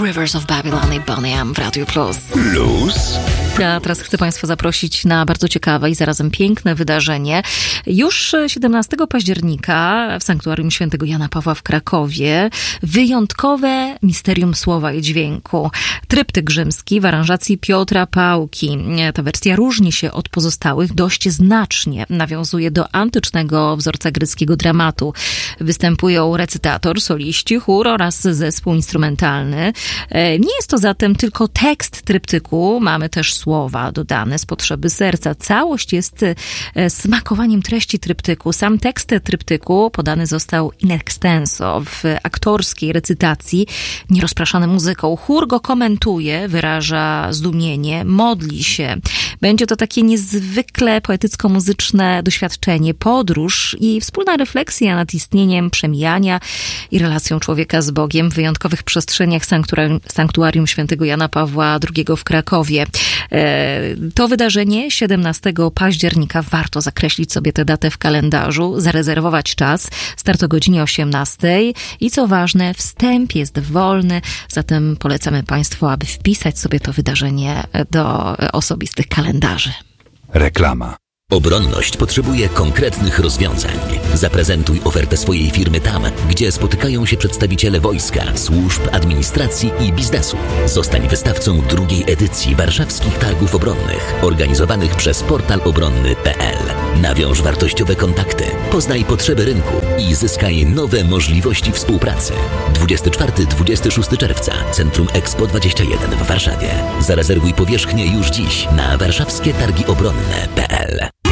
Rivers of Babylon i Boney M w Radiu Plus. Ja teraz chcę Państwa zaprosić na bardzo ciekawe i zarazem piękne wydarzenie. Już 17 października w Sanktuarium Świętego Jana Pawła w Krakowie wyjątkowe misterium słowa i dźwięku. Tryptyk rzymski w aranżacji Piotra Pałki. Ta wersja różni się od pozostałych dość znacznie. Nawiązuje do antycznego wzorca greckiego dramatu. Występują recytator, soliści, chór oraz zespół instrumentalny. Nie jest to zatem tylko tekst tryptyku. Mamy też słowa dodane z potrzeby serca. Całość jest smakowaniem treści tryptyku. Sam tekst tryptyku podany został in extenso w aktorskiej recytacji, nierozpraszany muzyką. Chór go komentuje, wyraża zdumienie, modli się. Będzie to takie niezwykle poetycko-muzyczne doświadczenie, podróż i wspólna refleksja nad istnieniem przemijania i relacją człowieka z Bogiem w wyjątkowych przestrzeniach Sanktuarium Świętego Jana Pawła II w Krakowie. To wydarzenie 17 października. Warto zakreślić sobie tę datę w kalendarzu, zarezerwować czas. Start o godzinie 18 i co ważne, wstęp jest wolny, zatem polecamy Państwu, aby wpisać sobie to wydarzenie do osobistych kalendarzy. Reklama. Obronność potrzebuje konkretnych rozwiązań. Zaprezentuj ofertę swojej firmy tam, gdzie spotykają się przedstawiciele wojska, służb, administracji i biznesu. Zostań wystawcą drugiej edycji Warszawskich Targów Obronnych, organizowanych przez portal obronny.pl. Nawiąż wartościowe kontakty, poznaj potrzeby rynku i zyskaj nowe możliwości współpracy. 24-26 czerwca, Centrum Expo 21 w Warszawie. Zarezerwuj powierzchnię już dziś na warszawskietargiobronne.pl.